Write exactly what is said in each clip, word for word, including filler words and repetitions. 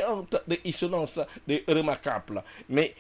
genre de dissonance de remarquable. Mais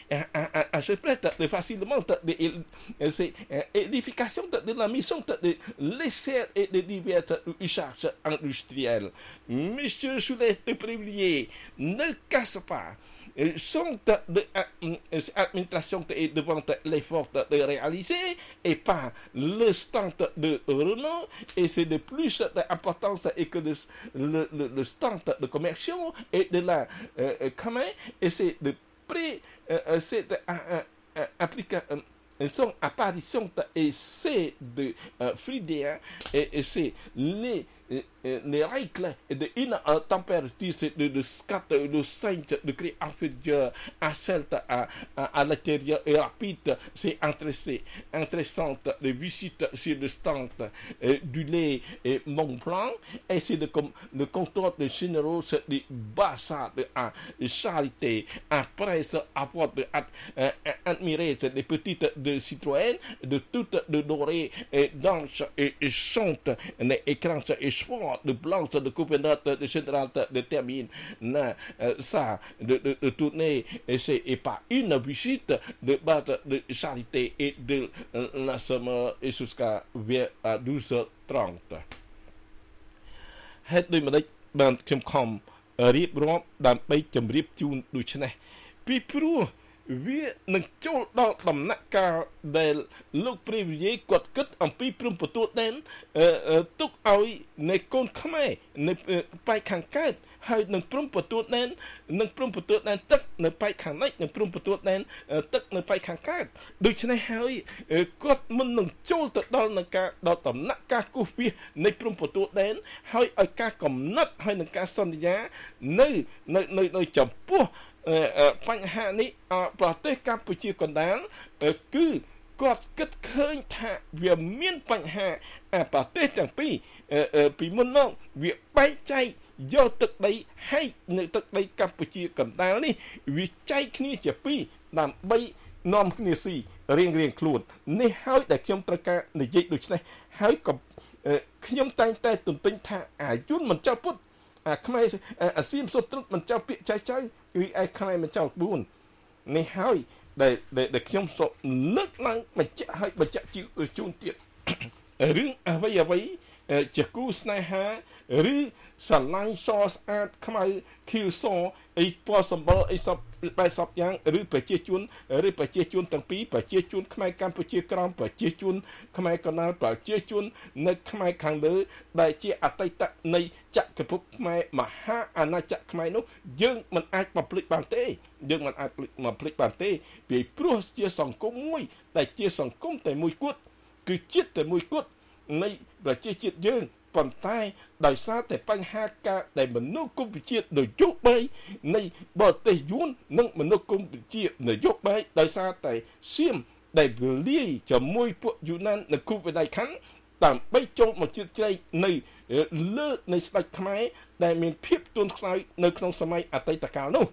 à se prête de facilement de, c'est édification de, de la mission de laisser et de divers usages industriels. Monsieur Soulet de Prévilier, ne casse pas. Sont de l'administration est devant l'effort de réaliser et pas le stand de Renault, et c'est de plus d'importance et que le, le, le, le stand de commerciaux et de la euh, commun, et c'est de pré euh, c'est euh, euh, application son apparition et c'est de euh, Fridéen et, et c'est les les règles de une température c'est de, de quatre de cinq degrés inférieur à celle à, à, à l'intérieur et rapide. C'est intéressant intéressante de visite sur le stand euh, du lait et Mont Blanc, et c'est de le contrôle de généraux de Bassa de à charité après avoir de, euh, admirer les petites de Citroën de toutes de dorées et danse et, et chante les écrans et sport de blanche de gouverneur de général de termine na, euh, ça de, de, de tourner et c'est et pas une visite de base de charité et de euh, lancement et jusqu'à vers à douze heures trente. ហេតុដូចម្ដេចបានខ្ញុំខំរៀបរាប់ដើម្បីជម្រាបជូនដូច្នេះពីព្រោះវានឹងចូលដល់ដំណាក់កាលដែលលោកព្រះវិយាយគាត់គិតអំពីព្រំប្រទូតដែនទុកឲ្យនៃកូនខ្មែរនៅប៉ែកខាងកើតហើយនឹងព្រំប្រទូតដែននឹងព្រំប្រទូតដែនទឹកនៅប៉ែកខាងលិចនឹងព្រំប្រទូតដែនទឹកនៅប៉ែកខាងកើតដូច្នេះហើយគាត់មិននឹងចូលទៅដល់នឹងការដល់ដំណាក់កាលគូសវាសនៃព្រំប្រទូតដែនហើយឲ្យការកំណត់ហើយនឹងការសន្យានៅនៅនៅចំពោះបញ្ហានេះប្រទេសកម្ពុជាកណ្ដាលគឺគាត់គិតឃើញថាវាមានបញ្ហាប្រទេសទាំងពីរពីមុនមកវាបែកចែកយកទឹកដីហើយនៅទឹកដីកម្ពុជាកណ្ដាលនេះវាចែកគ្នាជាពីរដើម្បីនាំគ្នាស៊ីរៀងរៀងខ្លួននេះហើយដែលខ្ញុំត្រូវការនិយាយដូច្នេះហើយក៏ខ្ញុំតែងតែទន្ទឹងថាអាយុនមិនចោលពុតអាខ្មែរអាសៀមសុទ្រុតមិនចោលពាក្យចែកចៅគឺឯខ្មែរមិនចោលបួននេះហើយដែលដែលខ្ញុំសូមលើកឡើងបញ្ជាក់ឲ្យបញ្ជាក់ជូនទៀតរឿងអ្វីអ្វីជាគូស្នេហាឬស្រឡាញ់សស្អាតខ្មៅខៀវសអីពណ៌សម្បុរអីសពបែបសពយ៉ាងឬប្រជាជនឬប្រជាជនទាំងពីរប្រជាជនខ្មែរកម្ពុជាក្រោមប្រជាជនខ្មែរកណ្ដាលប្រជាជននៅខ្មែរខាងលើដែលជាអតីតនៃចក្រភពខ្មែរមហាអាណាចក្រខ្មែរនោះយើងមិនអាចបំភ្លេចបានទេយើងមិនអាចបំភ្លេចបានទេពីព្រោះជាសង្គមមួយដែលជាសង្គមតែមួយគត់គឺជាតិតែមួយគត់នៃប្រជាជាតិយើងប៉ុន្តែដោយសារតែបញ្ហាការដែលមនុស្សគុំវិជានយោបាយនៃបរទេសយួននិងមនុស្សគុំវិជានយោបាយដោយសារតែសៀមដែលវលាយជាមួយពួកយូណាននៅគូបដៃខណ្ឌដើម្បីចូលមកជិតជ្រែកនៅលើនៃស្ដេចខ្មែរដែលមានភាពទន់ខ្សោយនៅក្នុងសម័យអតីតកាលនោះ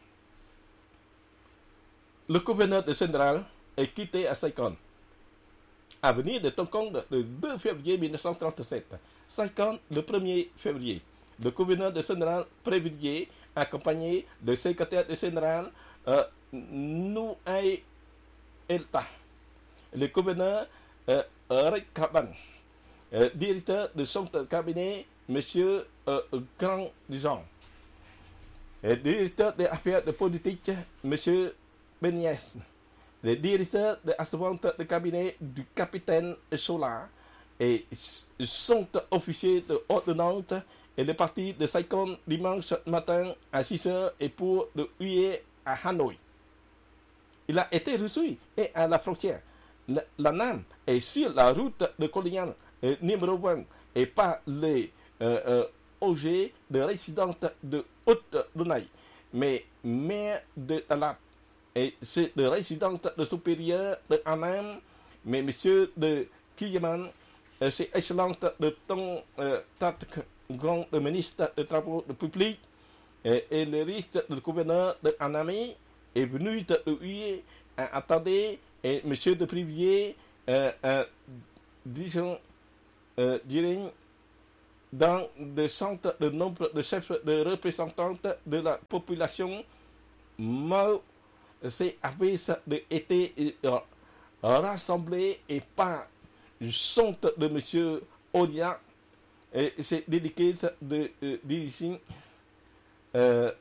Le gouverneur de Central est quitté à Saigon à venir de Hong Kong le deux février mille neuf cent trente-sept. Saigon le premier février. Le gouverneur de Central Prévilier, accompagné de secrétaire de Central euh, Nouaï Elta, le gouverneur euh, Rick Caban, euh, directeur de son cabinet, M. Euh, Grand Dijon, et directeur des affaires de politique, M. Beniès, le directeur de l'assurance de cabinet du capitaine Sola et sont officiers de ordonnance et le parti de Saigon dimanche matin à six heures et pour le huillet à Hanoï. Il a été reçu et à la frontière. La, la Nam est sur la route de coloniale euh, numéro vingt et pas les euh, euh, O G de résidence de Haute-Lunay, mais maire de Talab. Et c'est de résidence de supérieur de Annam, mais monsieur de Kiyaman, euh, c'est excellence de ton euh, grand le ministre des Travaux publics et, et le risque du gouverneur de Annami est venu de lui euh, attendez et monsieur de Privier euh, euh, disons euh, dans des centres de nombre de chefs de représentants de la population mal c'est avait été rassemblés et par son de M. Olia et c'est dédié de euh, diriger euh,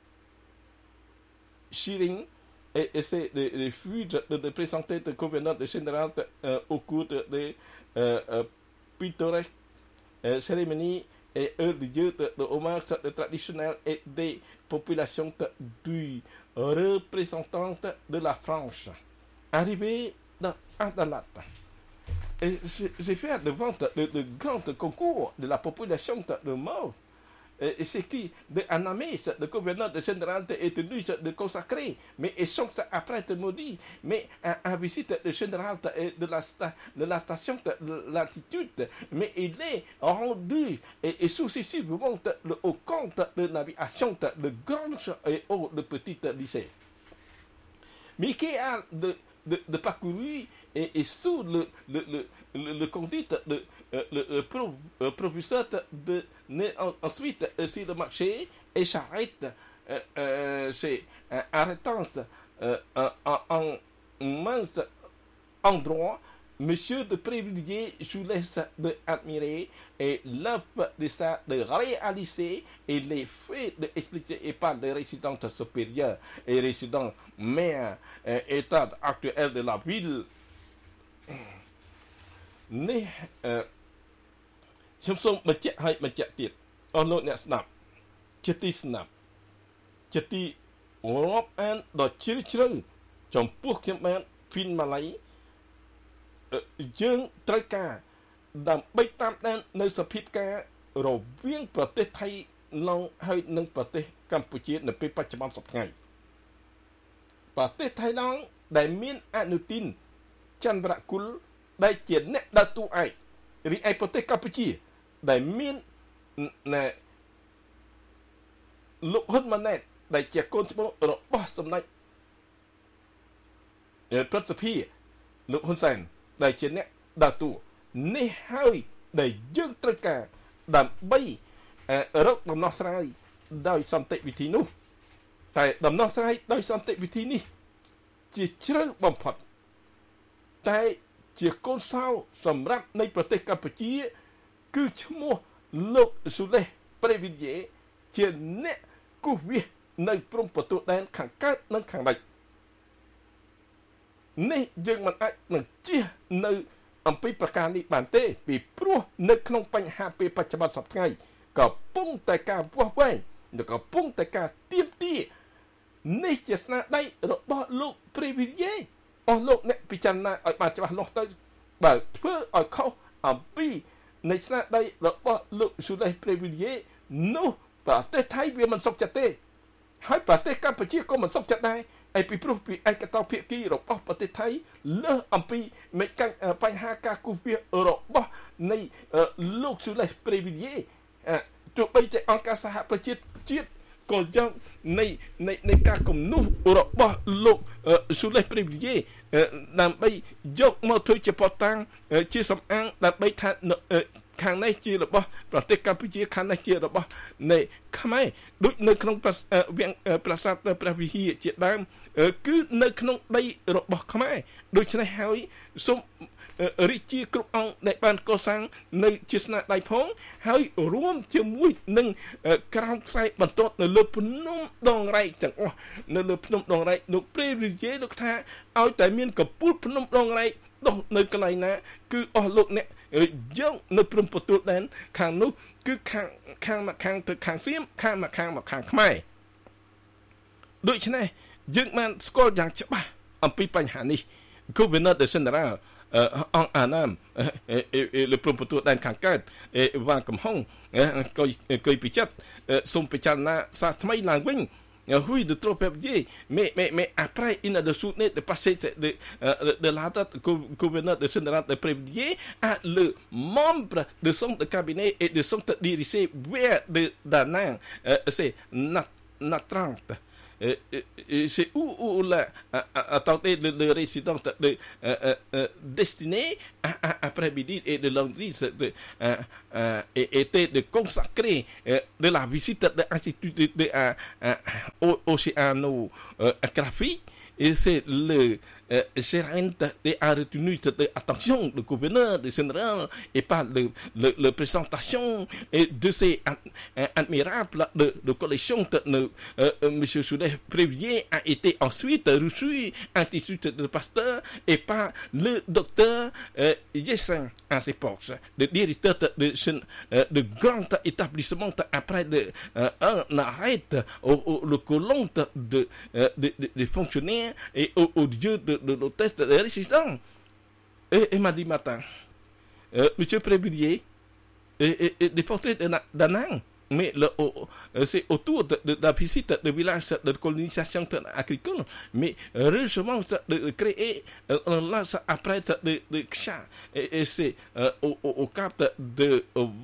Shiring et essaie de, de fuir de, de présenter le gouverneur général euh, au cours de, de euh, euh, pittoresques euh, cérémonies et heures de Dieu de, de hommage de traditionnel et des populations du représentant de la France. Arrivé dans Adalat, et j'ai fait devant le, le grand concours de la population de mort. Et ce qui, de Anamé, le gouverneur de général est tenu de consacrer, mais ils sont après te maudit, mais en visite le général de la, de la station de l'altitude, mais il est rendu et, et successivement le, au compte de navigation de grands et haut de petites lycées. Mais qui a de, de, de parcouru et, et sous le, le, le, le, le conduite de euh, le, le, pro, le professeur de ne, en, ensuite euh, sur le marché et s'arrête euh, euh, chez euh, arrêtant euh, en, en, en mince endroit. Monsieur de Prévilliers, je vous laisse d'admirer et l'œuvre de ça de réaliser et les faits d'expliquer et par les résidents supérieurs et résidents maires euh, état actuel de la ville. Né euh, je me sens me tiensให้me tiensទៀតអស់លោកអ្នកស្ដាប់ជាទីស្ដាប់ជាទីរាប់អានដ៏ជ្រាលជ្រៅចំពោះខ្ញុំបានពីនម៉ាឡៃយើងត្រូវការដើម្បីតាមដាននៅសភាពការរវាងប្រទេសថៃឡងហើយនិងប្រទេសកម្ពុជានៅពេលបច្ចុប្បន្នសប្តាហ៍ប្រទេសថៃឡងដែលមានអនុទានចន្ទរគុលដែលជាអ្នកដើរតួឯករីឯប្រទេសកម្ពុជាដែលមានណែលោកហ៊ុនម៉ាណែតដែលជាកូនច្បងរបស់សម្ដេចប្រសិទ្ធិលោកហ៊ុនសែនដែលជាអ្នកដើរតួនេះហើយដែលយើងត្រូវការដើម្បីរកដំណោះស្រាយដោយសន្តិវិធីនោះតែដំណោះស្រាយដោយសន្តិវិធីនេះជាជ្រៅបំផុតតែជាកូនសោសម្រាប់នៃប្រទេសកម្ពុជាគឺឈ្មោះលោកស៊ូលេសប្រេវីលយេជាអ្នកគូសវាសនៅព្រំប្រទល់ដែនខាងកើតនិងខាងលិចនេះយើងមិនអាចនឹងជៀសនៅអំពីប្រការនេះបានទេពីព្រោះនៅក្នុងបញ្ហាពេលបច្ចុប្បន្នសប្តាហ៍កំពុងតែការវាស់វែងនិងកំពុងតែការទៀមទានេះជាស្នាដៃរបស់លោកប្រេវីលយេអស់លោកអ្នកពិចារណាឲ្យបានច្បាស់លាស់ទៅបើធ្វើឲ្យខុសអំពីនៃស្នាដៃរបស់លោកស៊ូលេសប្រេវីលយេនោះប្រទេសថៃវាមិនសុខចិត្តទេហើយប្រទេសកម្ពុជាក៏មិនសុខចិត្តដែរឯពីព្រោះពីឯកតោភាគីរបស់ប្រទេសថៃលើសអំពីមេកាំងបញ្ហាការគូសវាសរបស់នៃលោកស៊ូលេសប្រេវីលយេទោះបីជាអង្គការសហប្រជាជាតិក៏យកនៃនៃនៃការគំនុះរបស់លោកស៊ូលេសប្រេវីលយេដើម្បីយកមកធ្វើជាប៉ុតាំងជាសំអាងដើម្បីថាខាងនេះជារបស់ប្រទេសកម្ពុជាខាងនេះជារបស់នៃខ្មែរដូចនៅក្នុងប្រាសាទព្រះវិហារជាដើមគឺនៅក្នុងដីរបស់ខ្មែរដូច្នេះហើយសូមរាជាគ្រប់អង្គដែលបានកសាងនៅជាស្នាដៃផងហើយរួមជាមួយនឹងក្រោមខ្សែបន្ទាត់នៅលើភ្នំដងរែកទាំងអស់នៅលើភ្នំដងរែកលោកព្រេវិយាលោកថាឲ្យតែមានកពូលភ្នំដងរែកដុះនៅកន្លែងណាគឺអស់លោកអ្នកយកនៅព្រំប្រទល់ដែនខាងនោះគឺខាងខាងមកខាងទៅខាងសៀមខាងមកខាងមកខាងខ្មែរដូច្នេះយើងបានស្គាល់យ៉ាងច្បាស់អំពីបញ្ហានេះ Gouverneur de Général en Annam leព្រំប្រទល់ដែនខាងកើតវ៉ាកំហុងកុយកុយពិចិត្រសូមពិចារណាសាថ្មីឡើងវិញoui de trop papier mais mais mais après il a de soutenir de passer de de, de la date gouverneur de général de Prévilliers à le membre de son de cabinet et de son dirigé vers de Danang c'est Nat Natrante euh, euh, c'est où, où là, attendez, le, le résident de, euh, euh, euh, destiné à, à, après-midi et de lundi de, euh, euh, était de consacrer euh, de la visite de l'Institut de, de, euh, euh, océanographie, et c'est le euh, gérant a retenu cette attention le gouverneur de général et par le, le, le présentation et de ces ad, euh, admirables de, de collection de, de euh, M. Soulet Prévier a été ensuite reçu à l'Institut de Pasteur et par le docteur euh, Yessin à ses postes, le directeur de, de, de, de grand établissement après de, euh, un arrêt au, au, le colon de, de, de, de fonctionnaires et au, au dieu de de l'hôtesse de résistants. Et, et mardi matin, euh, M. Prébilier est, est, est déporté d'Anang. Mais le, oh, c'est autour de, de, de la visite de village de colonisation agricole. Mais heureusement, de créer un lance après de, de Kcha. Et, et c'est euh, au, au cap de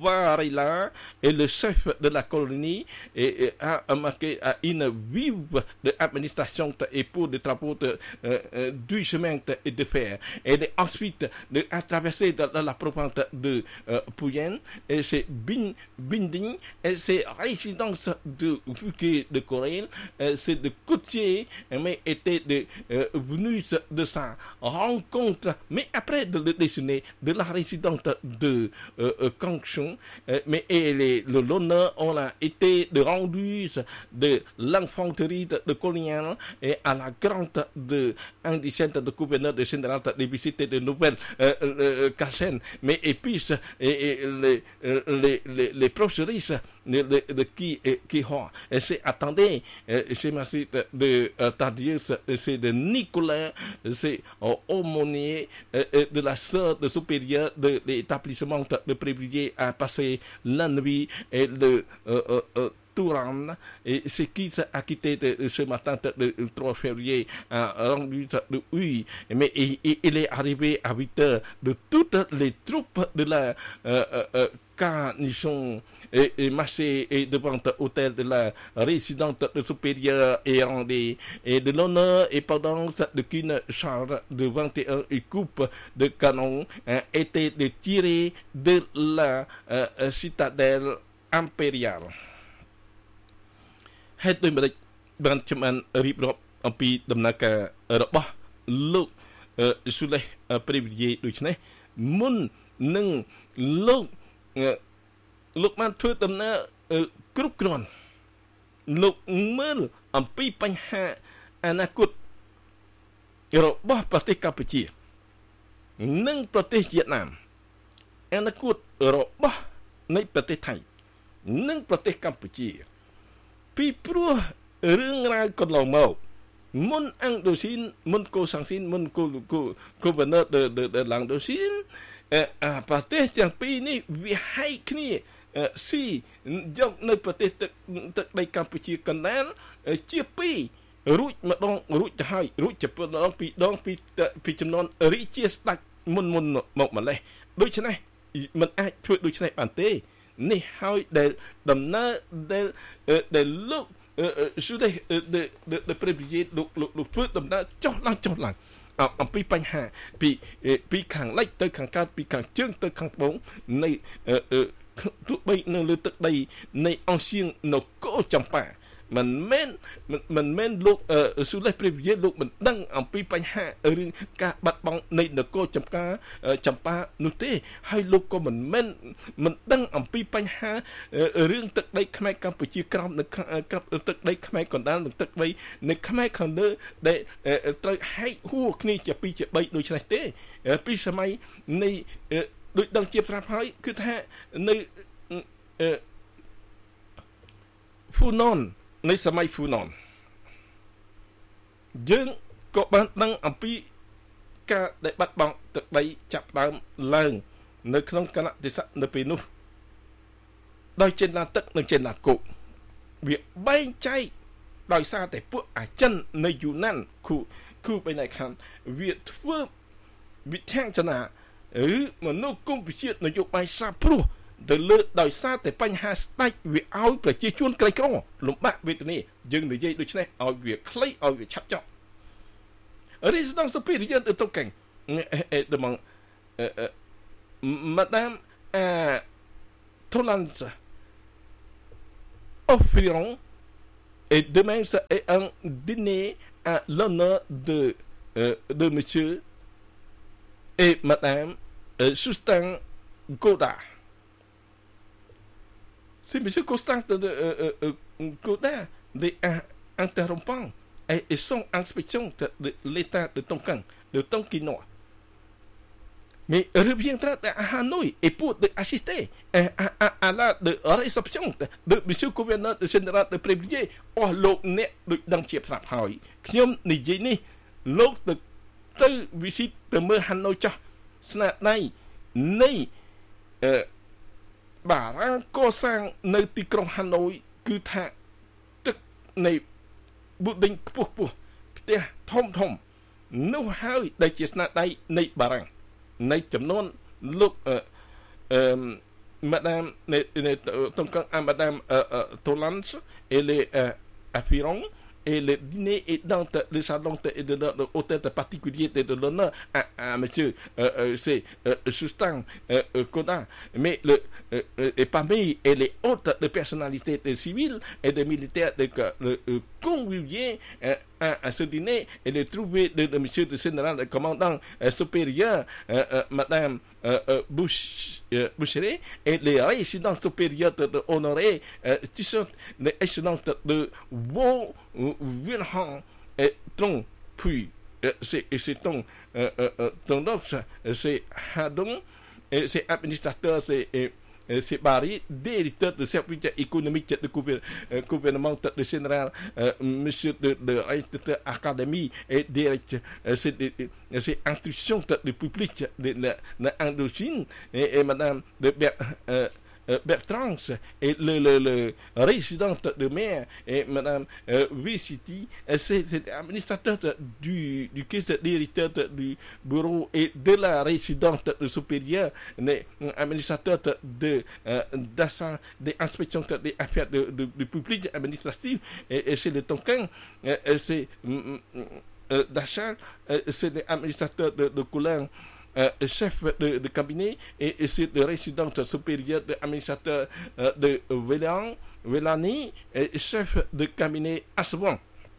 Varila et le chef de la colonie et, et a marqué à une vive de administration et pour des travaux de, euh, euh, du chemin et de fer. Et de, ensuite, de, à traverser de, de la province de euh, Puyen, et c'est Bin, Binding, et c'est résidence de Fouquet de Corée, euh, c'est de Coutier, mais était de, euh, venu de sa rencontre, mais après de, de déjeuner de la résidence de euh, Kangchung, euh, mais et les, le l'honneur on a été de rendu de l'infanterie de, de coloniale et à la grande de indigène de gouverneur de général de visiter de nouvelles euh, euh, Kachen, mais et puis et, et les, les, les, les professeuristes de, de, de qui qui ont et c'est attendez c'est ma suite de Thaddeus, c'est de Nicolas, c'est aumônier de la sœur de supérieure de l'établissement de Prébilier à passer la nuit et le euh, euh, Touran, et c'est qui a quitté de, ce matin le trois février à rendu de oui, mais il, il est arrivé à huit heures de toutes les troupes de la euh, euh, garnison et, et marché et devant l'hôtel de la résidente supérieure et rendez et de l'honneur et pendant de qu'une charge de vingt et un coupe de canon hein, était de tirer de la euh, citadelle impériale. ហើយដោយម្ដេចបានខ្ញុំបានរៀបរាប់អំពីដំណើរការរបស់លោកស៊ូលេះព្រីវីយេដូចនេះមុននឹងលោកលោកបានធ្វើដំណើរគ្រប់គ្រាន់លោកមើលអំពីបញ្ហាអនាគតរបស់ប្រទេសកម្ពុជានិងប្រទេសវៀតណាមអនាគតរបស់នៃប្រទេសថៃនិងប្រទេសកម្ពុជាពីព្រោះរឿងរ៉ាវកន្លងមកមុនអង្គដូស៊ីនមុនកូសាំងស៊ីនមុនកូកូកូវណឺដឺដឺឡាំងដូស៊ីនអឺប្រទេសទាំងពីរនេះវាហែកគ្នាស៊ីយកនៅប្រទេសទឹកទឹកដីកម្ពុជាកណ្ដាលជាពីររួចម្ដងរួចទៅហើយរួចជាម្ដងពីរដងពីពីចំនួនរាជាស្ដេចមុនមុនមកម្លេះដូច្នេះមិនអាចធ្វើដូច្នេះបានទេនេះហើយដែលដំណើរដែលដែលលោកស៊ូដេde de de prévierលោកលោកធ្វើដំណើរចុះឡើងចុះឡើងអំពីបញ្ហាពីពីខាងលិចទៅខាងកើតពីខាងជើងទៅខាងត្បូងនៃទោះបីនៅលើទឹកដីនៃអង្សៀងនគរចម្ប៉ាមិនមែនមិនមែនលោកស៊ូលេះព្រីវីយេលោកមិនដឹងអំពីបញ្ហារឿងការបាត់បង់នៃនគរចម្ប៉ាចម្ប៉ានោះទេហើយលោកក៏មិនមែនមិនដឹងអំពីបញ្ហារឿងទឹកដីខ្មែរកម្ពុជាក្រោមនៅទឹកដីខ្មែរកណ្ដាលនិងទឹកដីនៅខ្មែរខាងលើដែលត្រូវហែកហួរគ្នាជាពីរជាបីដូចនេះទេពីសម័យនៃដូចដឹងជាប្រាប់ហើយគឺថានៅហ្វូណនในสมัยฟูนอนយើងក៏បានដឹងអំពីការដែលបាត់បង់ទឹកដីចាប់ដើមឡើងនៅក្នុងគណៈទេសៈនៅពេលនោះដោយចេនឡាទឹកនិងចេនឡាគោកវាបែងចែកដោយសារតែពួកអាចិននៅយូណានគូគូបែងខាងវាធ្វើវិធានចនាឬមនុស្សគុំវិជានយោបាយសាព្រោះទៅលើដោយសារតែបញ្ហាស្ដេចវាឲ្យប្រជាជនក្រីក្រលំបាកវេទនាយើងនិយាយដូច្នេះឲ្យវាខ្លីឲ្យវាឆាប់ចប់ Résidence supérieure de Tonkin demande Madame Tolance offriront et demain ça est un dîner à l'honneur de euh, de monsieur et madame euh, Sustan Godard. C'est monsieur Constant de euh, euh, Godard des interrompants et, et son inspection de l'état de Tonkin, de Tonkinois. Mais reviendra à Hanoï et pour assister à, à, à la de réception de M. le gouverneur général de Préblier au l'autre dans Chiep Sap Hoi.ខ្ញុំនិយាយនេះលោកទៅទៅ visit ទៅមើល Hanoi ចាស់ស្នាដៃនៃអឺបារាំងកសាងនៅទីក្រុង Hanoi គឺថាទឹកនៃbuilding ខ្ពស់ខ្ពស់ផ្ទះធំធំនោះហើយដែលជាស្នាដៃនៃបារាំងនៃចំនួនលោកអឺអឺ Madame Tonkin à Madame Tolance et les affirons et le dîner est dans le salon et de l'hôtel particulier de l'honneur à, à monsieur euh, euh, c'est euh, Sustan euh, Koda, mais le euh, et parmi et les autres de personnalités de civiles et de militaires de le euh, convivier euh, à, à ce dîner et le trouver de, de monsieur le général le commandant euh, supérieur euh, euh, Madame euh, euh, Bush, euh, Boucherie et les résidents supérieurs de, de honoré euh, tu sais les résidents de Vaux Wilhelm et ton puis euh, c'est c'est ton euh, euh, ton autre c'est Hadon et c'est administrateur c'est c'est Barry, directeur de service économique de gouvernement de général, euh, monsieur de, de, de l'académie et directeur, euh, c'est, c'est instruction du public de l'Indochine et, et madame de euh, Bertrand et le, le, le résident de maire et madame euh, Vicity, c'est, c'est administrateur du, du directeur du bureau et de la résidence supérieure, administrateur de euh, des inspections des affaires de, de, du public administratif et, et c'est le Tonkin, et c'est euh, d'achat, c'est l'administrateur de, de couleur. Euh, chef de, de cabinet et, et c'est le résident supérieur de administrateur euh, de Vélan, Vélani et chef de cabinet Aswan.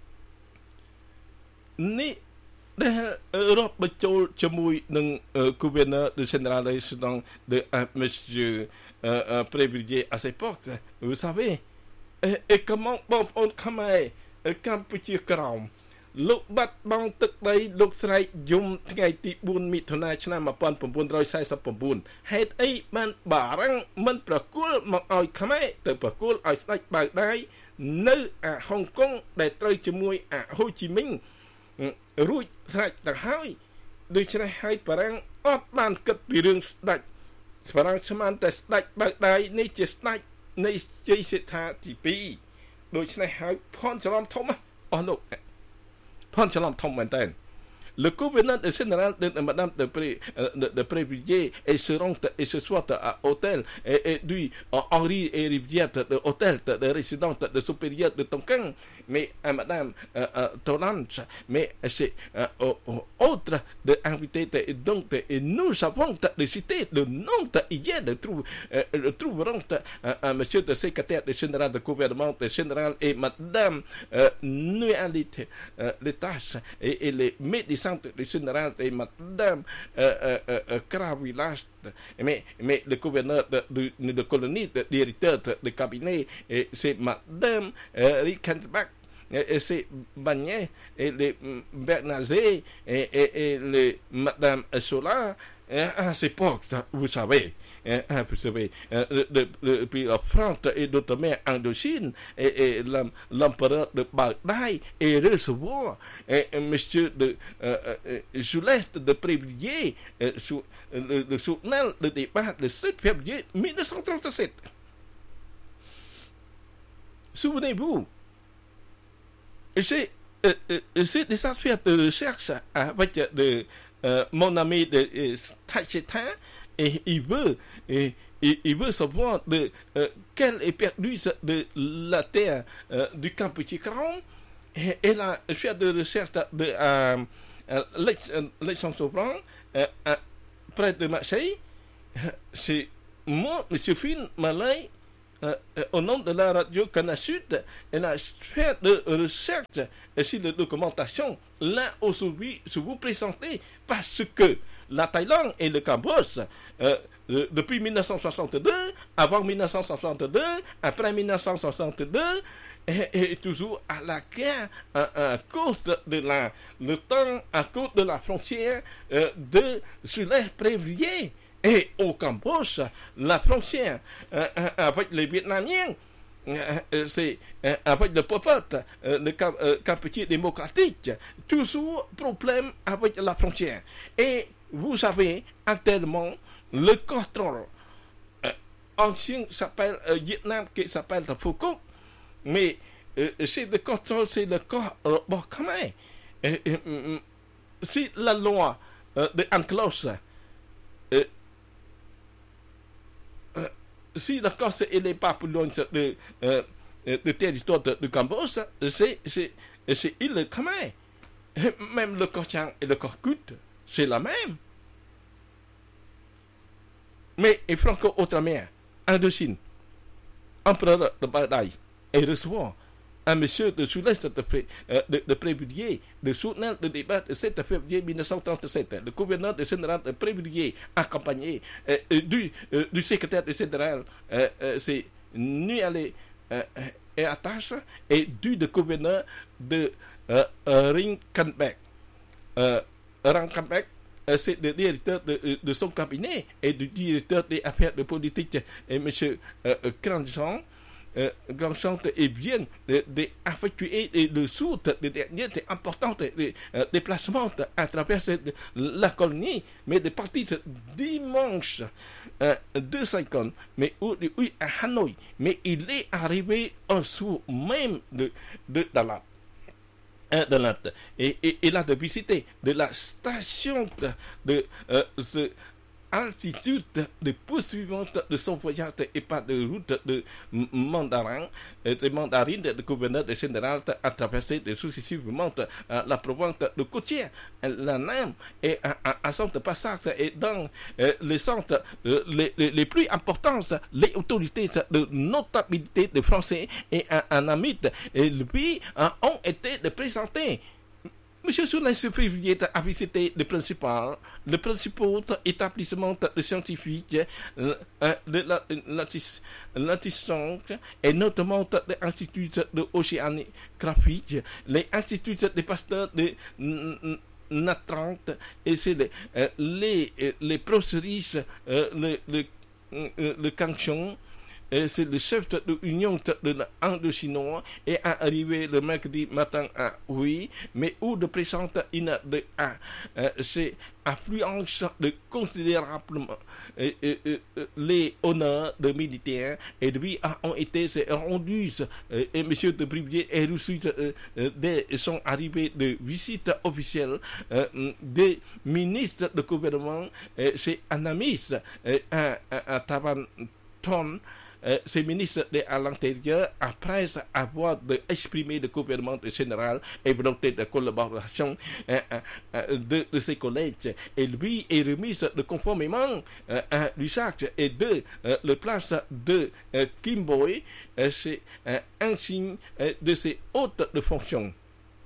Ni l'Europe le gouverneur de général résident de euh, monsieur euh, euh, Préblier à ses portes, vous savez, et, et comment bon on comment quand petit cramលោកបាត់បង់ទឹកដីលោកស្រីយំថ្ងៃទី4មិថុនាឆ្នាំ1949ហេតុអីបានបារាំងមិនប្រគល់មកឲ្យខ្មែរទៅប្រគល់ឲ្យស្ដេចបាវដៃនៅអាហុងកុងដែលត្រូវជាមួយអាហ៊ូជីមីងរួចស្រេចទៅហើយដូច្នេះហើយបារាំងអត់បានគិតពីរឿងស្ដេចបារាំងស្មានតែស្ដេចបាវដៃនេះជាស្ដេចនៃជ័យសិដ្ឋាទី2ដូច្នេះហើយផនច្រឡំធំអស់លោកPanchalam Tom Mantan. Le gouverneur général de Madame de, Pré, de, de Préblier et se rend et se soit à hôtel et, et lui Henri et Rivière de hôtel de résidence de supérieur de Tonkin, mais à Madame euh, euh, Tolance, mais c'est euh, autre de invité et donc et nous avons décidé le nom de hier de trouver euh, trouveront à monsieur le secrétaire général de gouvernement général et Madame euh, Nualité euh, les tâches et, et les médecins le général et madame euh, euh, euh, Cravillage, mais, mais le gouverneur de, de, de colonie, le directeur de, de cabinet, et c'est madame euh, Rickenbach, et, et c'est Bagnet, et les Bernazé, et, et, et les madame Sola, à ces portes, vous savez. Hein, vous savez, depuis la France et d'autres mers Indochine, et, et l'empereur de Bagdad et recevoir et, et monsieur de euh, euh, Jules de Préblier, euh, sous, le, le journal de débat le sept février mille neuf cent trente-sept. Souvenez-vous, j'ai euh, euh, des aspects de recherche avec de, euh, mon ami de euh, Tacheta et il veut, et, et il veut savoir de euh, quelle est perdue de la terre euh, du camp Petit Caron. Et elle a fait des recherches de euh, euh, l'Aix-en-Provence, euh, euh, près de Marseille. C'est moi, M. Fin Malay, euh, euh, au nom de la radio Canal Sud, elle a fait des recherches et sur la documentation. Là, aujourd'hui, je vous présenter parce que la Thaïlande et le Cambodge, euh, euh, depuis mille neuf cent soixante-deux, avant mille neuf cent soixante-deux, après mille neuf cent soixante-deux, et, et toujours à la guerre à, à cause de la, le temps, à cause de la frontière euh, de Suez-Prévrier. Et au Cambodge, la frontière euh, avec les Vietnamiens, euh, c'est euh, avec le Pol Pot, euh, le camp, euh, Campuchia démocratique, toujours problème avec la frontière. Et vous savez, actuellement, le contrôle euh, ancien s'appelle euh, Vietnam, qui s'appelle le Phuket, mais euh, c'est le contrôle, c'est le corps euh, khmer. Euh, euh, euh, c'est la loi euh, de UNCLOS. Euh, euh, si la Corse n'est pas plus loin de, euh, de territoire de, de Cambodge, c'est, c'est, c'est île Khmer. Même le Korchang et le Korkut, c'est la même. Mais et franco-outre-mer, Indochine, empereur de Badaï, et recevoir un monsieur de sud-est de, euh, de, de Prévrier, de soutenir le débat le sept février mille neuf cent trente-sept. Le gouverneur de général de Prévrier, accompagné euh, du, euh, du secrétaire de général, euh, euh, c'est Nuale euh, et Attache, et du de gouverneur de euh, Rinkenbeck. Euh, Rinkenbeck, euh, c'est le directeur de, de son cabinet et du directeur des affaires de politique, et M. Euh, Grandjean. Euh, Grandjean est bien d'effectuer de, de, de soutes de derniers importants de, euh, déplacements à travers la colonie, mais de partir ce dimanche euh, deux cinquante, mais où, où, à Hanoï, mais il est arrivé en dessous même de, de Dalat. De la, et, et, et là de visiter de la station de, de euh, ce altitude de poursuivante de son voyage et pas de route de mandarin, de mandarine de gouverneur de général à traverser de successivement la province de côtière, la Nam, et à, à, à son passage et dans euh, les centres euh, les, les, les plus importants, les autorités de notabilité de Français et en Amite, et lui euh, ont été présentés. Monsieur Soulain février a visité le principal, le principal établissement de scientifiques, euh, de l'antiscience, et notamment l'Institut de Océanographie, les instituts de pasteurs de Natrant, et c'est les, les, les procédures, le, le, le, le canchon. C'est le chef de l'Union de l'Indo-Chinois et est arrivé le mercredi matin à oui, mais où de présente une de a c'est affluence de considérablement et, et, et, les honneurs de militaires et lui ont été rendus et, et M. de Brivier est reçu dès son arrivée de visite officielle euh, des ministres de gouvernement c'est Anamis à, à, à Tavanton. Euh, ces ministres de l'Intérieur, après avoir de exprimé le gouvernement général et volonté de collaboration euh, euh, de, de ses collègues, et lui est remis de conformément euh, à l'usage et de euh, la place de euh, Kimboy, euh, c'est euh, un signe euh, de ses hautes de fonction.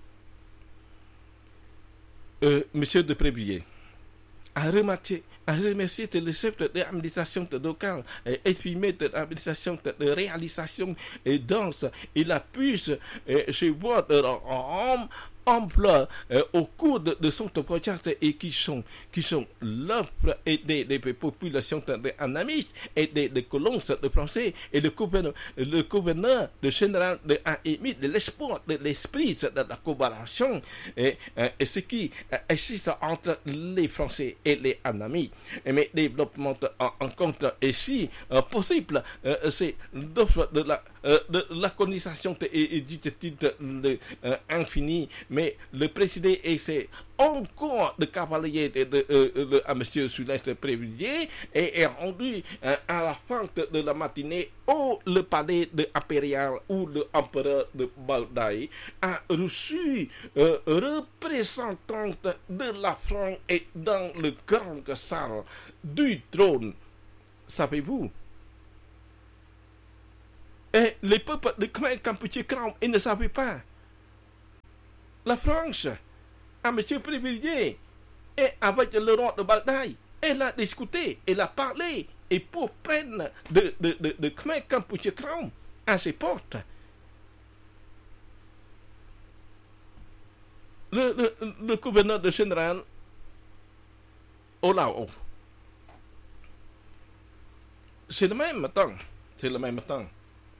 Euh, Monsieur de Prévier a remarqué à remercier le chef de l'administration locale et exprimé de l'administration de réalisation et danse. Il a pu se voir de l'homme emploi euh, au cours de, de son projet et qui sont, qui sont l'offre et des, des populations d'anamis et des, des colons de français et le gouverneur, le gouverneur de général de, a émis de l'espoir, de l'esprit de la collaboration et, euh, et ce qui euh, existe entre les Français et les anamis. Mais développement en, en compte est si euh, possible, euh, c'est l'offre de la, euh, de la colonisation et, et du titre euh, infini. mais le président essaie encore de cavalier de, de, de, de, de à M. Sylvestre Prévilliers et est rendu euh, à la fin de, de la matinée au le palais de impérial où l'empereur de Baldaï a reçu euh, représentante de la France et dans le grand salle du trône. Savez-vous? Et les peuples de Khmer Kampuchea Krom, ils ne savaient pas. La France, à M. Prévilliers, et avec le roi de Baldaï, elle a discuté, elle a parlé, et pour prendre de, de, de, de Khmer Kampuchea Krom à ses portes. Le, le, le gouverneur de général au Laos, c'est le même temps, c'est le même temps.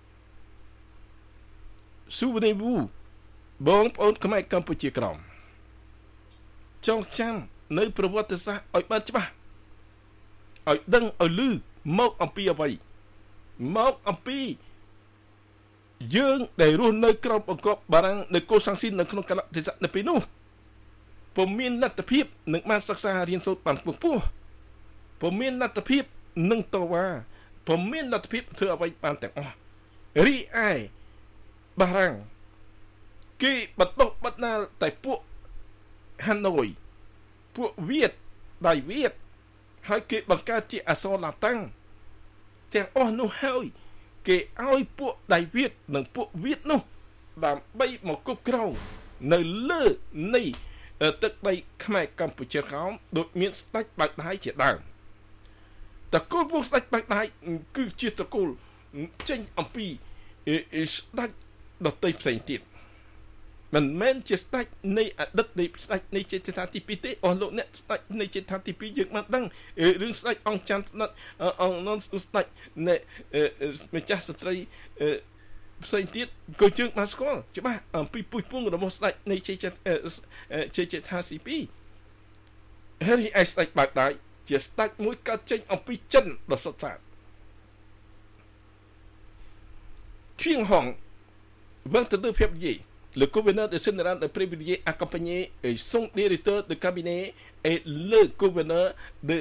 Souvenez-vous, bon pour Khmer Kampuchea Krom, trongចាំនៅប្រវត្តិសាស្ត្រឲ្យបានច្បាស់ឲ្យដឹងឲ្យលឺមកអំពីអ្វីមកអំពីយើងដែលរស់នៅក្រោមបង្គាប់បារាំងនៅកូសាំងស៊ីននៅក្នុងកាលៈទេសៈនៅពេលនោះពុំមានលទ្ធភាពនឹងបានសិក្សារៀនសូត្របានខ្ពស់ខ្ពស់ពុំមានលទ្ធភាពនឹងតវ៉ាពុំមានលទ្ធភាពធ្វើអ្វីបានទាំងអស់រីឯបារាំងគេបដិបត្តិណាតែពួកហាណូយពួកវៀតដៃវៀតហើយគេបង្កើតជាអក្សរឡាតាំងទាំងអស់នោះហើយគេឲ្យពួកដៃវៀតនិងពួកវៀតនោះដើម្បីមកគប់ក្រោមនៅលើនៃទឹកដីខ្មែរកម្ពុជាក្រោមដូចមានស្ដេចបាក់ដៃជាដើមតកូលពួកស្ដេចបាក់ដៃគឺជាតកូលចេញអំពីស្ដេចដទៃផ្សេងទៀតមិនមែនជាស្ដេចនៃអតីតនៃស្ដេចនៃជាថាទីពីរទេអស់លោកអ្នកស្ដេចនៃជាថាទីពីរយើងបានដឹងរឿងស្ដេចអង្គច័ន្ទស្ដេចអង្គននស្ដេចនៃម្ចាស់ស្ត្រីផ្សេងទៀតក៏យើងបានស្គាល់ច្បាស់អំពីពុយពងរបស់ស្ដេចនៃជាជាជាថាទីពីរហើយឯស្ដេចបាក់ដៃជាស្ដេចមួយកើតចេញអំពីចិនដ៏សុទ្ធសាធឈៀងហងvingt deux février, le gouverneur de général de Prévilliers accompagné son directeur de cabinet et le gouverneur de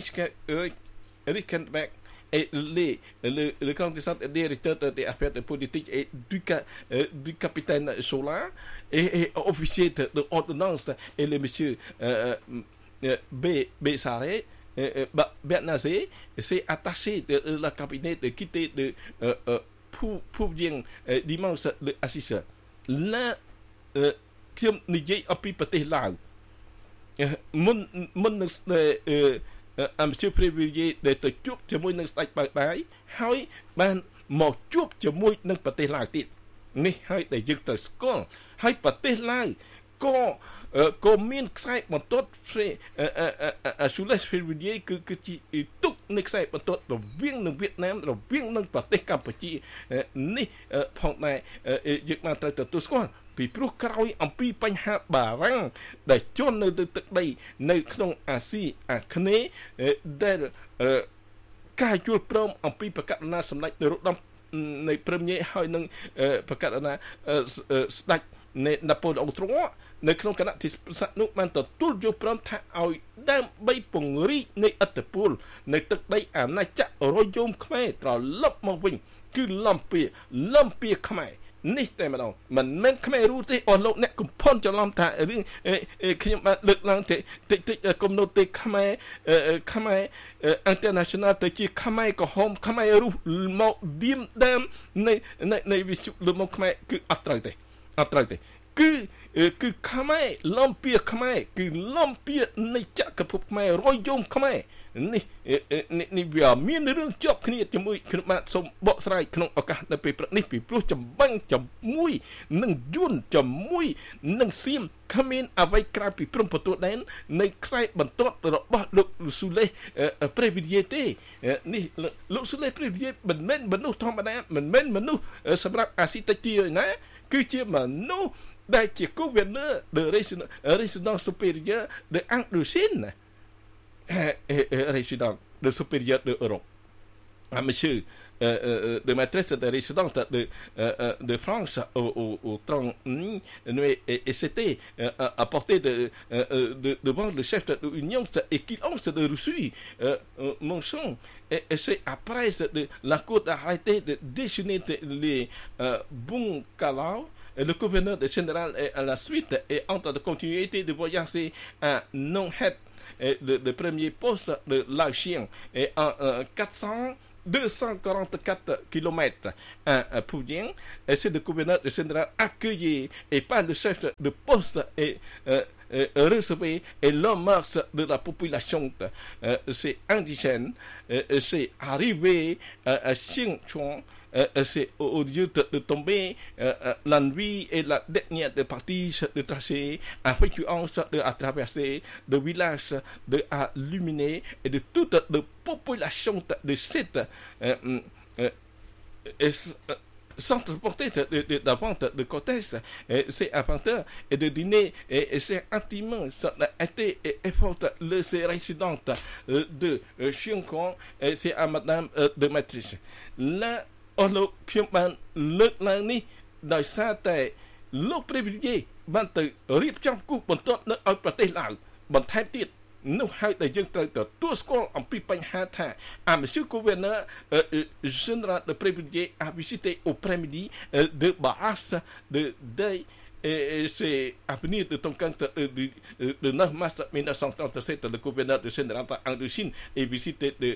Reichenbach et les, le, le candidat directeur des affaires de politique et du, euh, du capitaine Sola et, et officier de, de ordonnance et le monsieur euh, euh, B. B. Saré euh, Bernazé s'est attaché de, de la cabinet de quitter de euh, euh, pour, pour bien euh, dimanche de Assis. Là, euh,ខ្ញុំនិយាយអំពីប្រទេសឡាវមុនមុននឹងអមជាព្រីវីយេដែលទៅជួបជាមួយនឹងស្ដេចបាក់ដៃហើយបានមកជួបជាមួយនឹងប្រទេសឡាវទៀតនេះហើយដែលយើងត្រូវស្គាល់ហើយប្រទេសឡាវក៏ក៏មានខ្សែបន្ទាត់ស៊ូលេសព្រីវីយេគឺគឺជាទុកនៃខ្សែបន្ទាត់រវាងនឹងវៀតណាមរវាងនឹងប្រទេសកម្ពុជានេះផងដែរយើងបានត្រូវទទួលស្គាល់ពីព្រោះក្រោយអំពីបញ្ហាបារាំងដែលជន់នៅលើទឹកដីនៅក្នុងអាស៊ីអាគ្នេយ៍ដែលការយល់ព្រមអំពីប្រកាសណាសម្ដេចនរោត្តមនៃព្រឹមញេហើយនឹងប្រកាសណាស្ដេចនៃណាប៉ូឡូអុងទ្រង់នៅក្នុងគណៈទីប្រសាទនោះបានទទួលយកព្រមថាឲ្យដើម្បីពង្រីកនៃអធិពលនៅទឹកដីអាណាចក្ររយមខ្មែរត្រឡប់មកវិញគឺលំពៀលំពៀខ្មែរនេះតែម្ដងមិនមែនខ្មែររូទេអស់លោកអ្នកកំផុនច្រឡំថារឿងខ្ញុំបានលើកឡើងតិចតិចគំនូទេខ្មែរខ្មែរ international ទៅជាខ្មែរក្រហមខ្មែររូមកឌៀមដើមនៃនៃវិសុលើមកខ្មែរគឺអត់ត្រូវទេអត់ត្រូវទេគឺគឺខ្មែរលំពៀខ្មែរគឺលំពៀនៃចក្រភពខ្មែររយមខ្មែរនេះនេះវាមានរឿងជាប់គ្នាជាមួយខ្ញុំបាទសូមបកស្រាយក្នុងឱកាសនៅពេលព្រឹកនេះពីព្រោះចម្បាំងជាមួយនឹងយួនជាមួយនឹងសៀមគ្មានអ្វីក្រៅពីព្រំប្រទល់ដែននៃខ្សែបន្ទាត់របស់លោកស៊ូលេសប្រេវីយេទេនេះលោកស៊ូលេសប្រេវីយេមិនមែនមនុស្សធម្មតាមិនមែនមនុស្សសម្រាប់អាស៊ីតិចទីណាគឺជាមនុស្សដែលជា gouverneur de résidence supérieure de Indochine résident de supérieur de Europe à monsieur euh, euh, de maîtresse de résidence de, euh, de France au, au, au trente et, et, et c'était euh, à portée de, euh, de, devant le chef de l'Union et qu'il ont de Russie, euh, euh, mon son. Et, et c'est après de, la Cour d'arrêter de déchaîner les euh, bons calao. Le gouverneur général est à la suite et en temps de continuité de voyager à Nonhet, le, le premier poste de la Chine, et en euh, quatre cents, deux cent quarante-quatre kilomètres à Poudien, et c'est le gouverneur général accueilli et par le chef de poste et euh, euh, recevé et l'homme de la population, euh, c'est indigène, euh, c'est arrivé euh, à Xinjiang. Euh, c'est au lieu de, de tomber euh, la nuit et la dernière de partie de tracé, effectuant de à traverser de villages de à illuminer et de toute la population de cette euh, euh, euh, sans transporter de, de, d'avant de cortège, c'est avantage et de dîner et, et c'est intimement ça a été effort le résident de Xinjiang et c'est à madame de matrice là. អស់លោកខ្ញុំបានលើកឡើងនេះដោយសារតែលោកព្រះវិជាបានទៅរៀបចំគូបន្ទាត់នៅឲ្យប្រទេសឡាវបន្ថែមទៀតនោះហើយដែលយើងត្រូវទទួលស្គាល់អំពីបញ្ហាថាអា Monsieur Gouverneur Général de Prévidier a visité après-midi de Barras de Day et c'est à venir de ton camp de neuf mars mille neuf cent trente-sept le gouverneur de général Indochine et visité de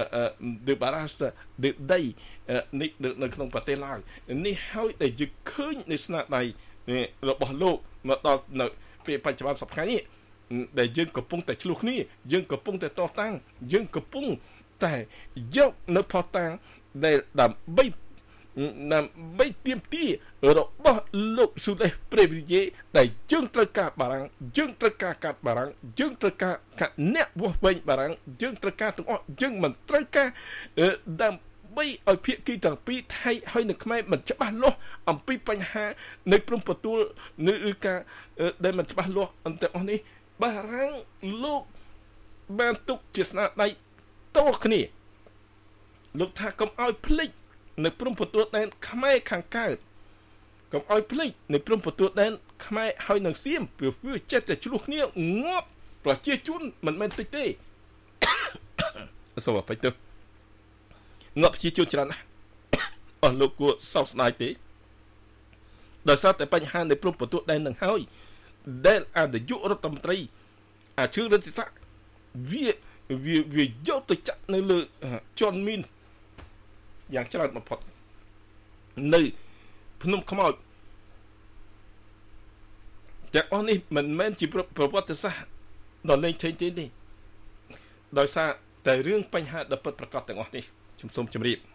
de Barras de Day នេះនៅក្នុងប្រទេសឡាវនេះហើយដែលយើងឃើញនៅស្នាដៃរបស់លោកមកដល់នៅពេលបច្ចុប្បន្នសប្តាហ៍នេះដែលយើងកំពុងតែឆ្លោះគ្នាយើងកំពុងតែតតាំងយើងកំពុងតែយកនៅផុសតាំងដែលដើម្បីដើម្បីទៀមទារបស់លោកស៊ូលេសប្រេវីយេដែលយើងត្រូវការបារាំងយើងត្រូវការកាត់បារាំងយើងត្រូវការកាត់អ្នកវាស់វែងបារាំងយើងត្រូវការទាំងអស់យើងមិនត្រូវការដើម្បីបីឲ្យភាគីទាំងពីរថៃហើយនៅខ្មែរមិនច្បាស់លាស់អំពីបញ្ហានៃព្រំប្រទល់នៅការដែលមិនច្បាស់លាស់អន្តរនេះបារាំងលោកបានទុកជាស្នាដៃតោះគ្នាលោកថាកុំឲ្យភ្លេចនៅព្រំប្រទល់ដែនខ្មែរខាងកើតកុំឲ្យភ្លេចនៅព្រំប្រទល់ដែនខ្មែរហើយនឹងសៀមព្រោះវាចេះតែឆ្លោះគ្នាងាប់ប្រជាជនមិនមែនតិចទេសូមអភ័យទោសងាប់ប្រជាជនច្រើនណាស់អស់លោកគួរសោកស្ដាយទេដោយសារតែបញ្ហានៃព្រំប្រទល់ដែននឹងហើយដែលអនាយករដ្ឋមន្ត្រីអាជឿរដ្ឋស័ក្តិវាវាវាយកទៅចាក់នៅលើជន់មីនយ៉ាងច្រើនបំផុតនៅភ្នំខ្មោចទាំងអស់នេះមិនមែនជាប្រវត្តិសាស្ត្រដល់លេងឆេងទេទេដោយសារតែរឿងបញ្ហាដ៏ពិតប្រាកដទាំងអស់នេះខ្ញុំសូមជម្រាប